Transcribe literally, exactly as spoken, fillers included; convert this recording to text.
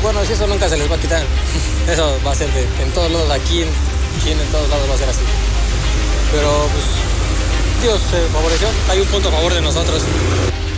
bueno, si eso nunca se les va a quitar. Eso va a ser de, en todos lados, aquí, en, aquí en todos lados va a ser así. Pero pues Dios se favoreció, hay un punto a favor de nosotros.